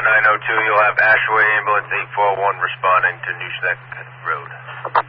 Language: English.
902, you'll have Ashaway Ambulance 841 responding to Nooshneck Road.